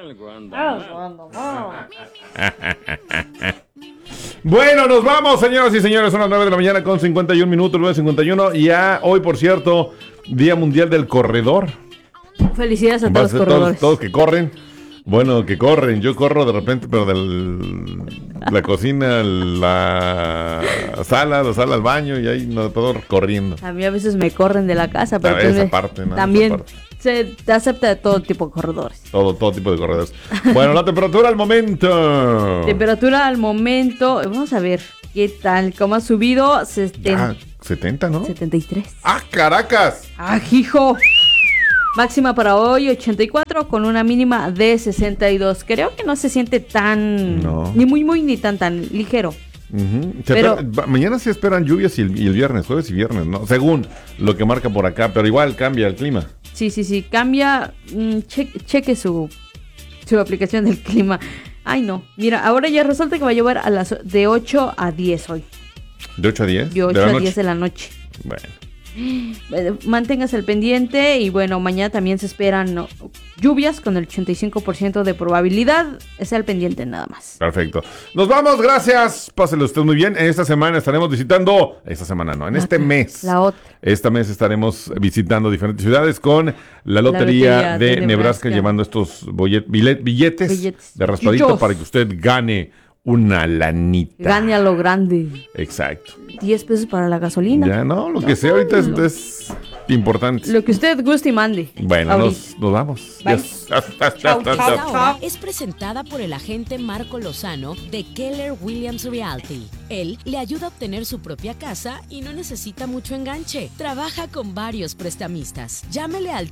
Bueno, nos vamos, señoras y señores. Son las 9 de la mañana con 51 minutos, 9:51. Y ya hoy, por cierto, Día Mundial del Corredor. Felicidades a todos los corredores. Todos que corren. Bueno, que corren. Yo corro de repente, pero la cocina, la sala al baño y ahí no puedo corriendo. A mí a veces me corren de la casa, pero esa parte, ¿no? también Esa parte. se acepta de todo tipo de corredores. Todo tipo de corredores. Bueno, la temperatura al momento. Temperatura al momento, vamos a ver qué tal, cómo ha subido. 70, ¿no? 73. ¡Ah, Caracas! ¡Ah, hijo! Máxima para hoy 84 con una mínima de 62. Creo que no se siente tan ni muy ni tan ligero. Pero mañana se esperan lluvias y el viernes, jueves y viernes, ¿no? Según lo que marca por acá, pero igual cambia el clima. Sí, cambia. Cheque su aplicación del clima. Ay, no. Mira, ahora ya resulta que va a llover de 8 a 10 hoy. ¿De 8 a 10? De 8 a 10 de la noche. Bueno. Manténgase al pendiente y bueno, mañana también se esperan lluvias con el 85% de probabilidad. Esté al pendiente nada más. Perfecto. Nos vamos, gracias. Páselo usted muy bien. En esta semana estaremos visitando, este mes. Este mes estaremos visitando diferentes ciudades con la Lotería de Nebraska, llevando estos billetes de raspadito para que usted gane una lanita. Gane a lo grande. Exacto. 10 pesos para la gasolina. Ya no, lo que sea ahorita es importante. Lo que usted guste y mande. Bueno, nos vamos. Chao. Es presentada por el agente Marco Lozano de Keller Williams Realty. Él le ayuda a obtener su propia casa y no necesita mucho enganche. Trabaja con varios prestamistas. Llámele al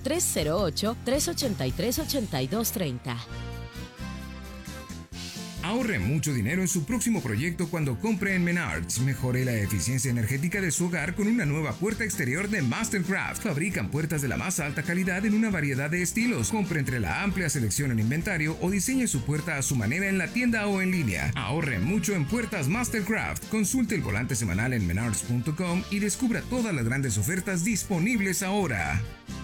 308-383-8230. Ahorre mucho dinero en su próximo proyecto cuando compre en Menards. Mejore la eficiencia energética de su hogar con una nueva puerta exterior de Mastercraft. Fabrican puertas de la más alta calidad en una variedad de estilos. Compre entre la amplia selección en inventario o diseñe su puerta a su manera en la tienda o en línea. Ahorre mucho en puertas Mastercraft. Consulte el volante semanal en menards.com y descubra todas las grandes ofertas disponibles ahora.